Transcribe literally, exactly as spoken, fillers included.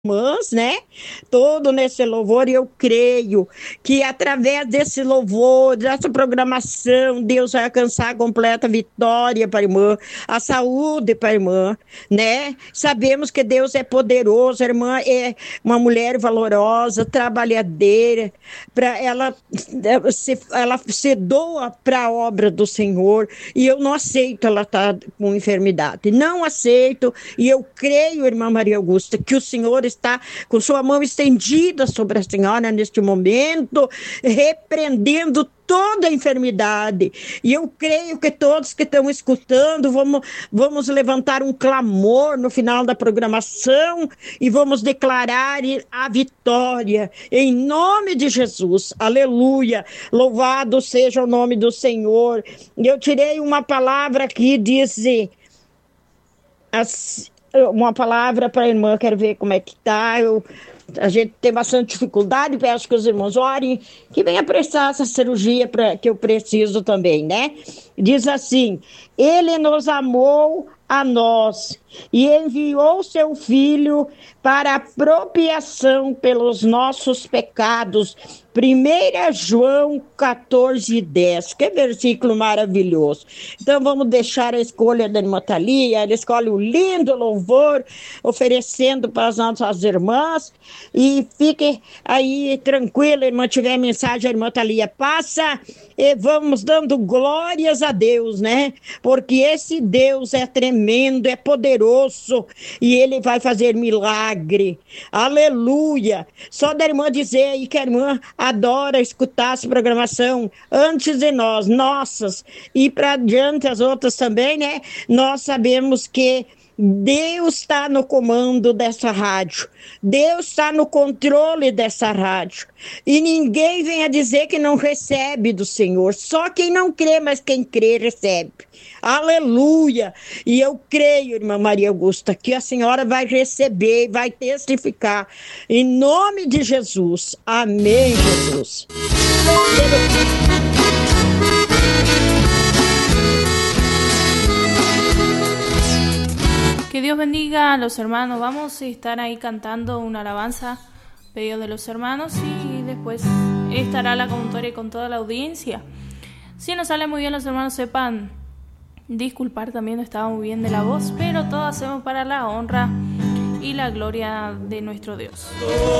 irmãs, né? Todo nesse louvor, e eu creio que através desse louvor, dessa programação, Deus vai alcançar a completa vitória para a irmã, a saúde para a irmã, né? Sabemos que Deus é poderoso, a irmã é uma mulher valorosa, trabalhadeira, para ela se, ela se doa para a obra do Senhor, e eu não aceito ela estar com enfermidade, não aceito, e eu creio, irmã Maria Augusta, que o Senhor está com sua mão estendida sobre a senhora neste momento, repreendendo toda a enfermidade. E eu creio que todos que estão escutando, vamos, vamos levantar um clamor no final da programação e vamos declarar a vitória em nome de Jesus. Aleluia. Louvado seja o nome do Senhor. Eu tirei uma palavra aqui, diz assim, uma palavra para a irmã, quero ver como é que tá. Eu, a gente tem bastante dificuldade, peço que os irmãos orem, que venha prestar essa cirurgia pra, que eu preciso também, né? Diz assim: Ele nos amou a nós e enviou seu Filho para a propiação pelos nossos pecados. primeira João quatorze, dez. Que versículo maravilhoso. Então vamos deixar a escolha da irmã Thalia, ela escolhe um lindo louvor, oferecendo para as nossas irmãs, e fique aí tranquila, irmã, tiver mensagem, a irmã Thalia passa, e vamos dando glórias a Deus, né? Porque esse Deus é tremendo, é poderoso, e Ele vai fazer milagre. Aleluia! Só da irmã dizer aí que a irmã adora escutar essa programação antes de nós, nossas, e para adiante as outras também, né? Nós sabemos que Deus está no comando dessa rádio. Deus está no controle dessa rádio. E ninguém venha dizer que não recebe do Senhor. Só quem não crê, mas quem crê recebe. Aleluia! E eu creio, irmã Maria Augusta, que a senhora vai receber, vai testificar. Em nome de Jesus. Amém, Jesus. Que Dios bendiga a los hermanos. Vamos a estar ahí cantando una alabanza, pedido de los hermanos, y después estará la convocatoria con toda la audiencia. Si no sale muy bien, los hermanos sepan disculpar, también no estaba muy bien de la voz, pero todo hacemos para la honra y la gloria de nuestro Dios.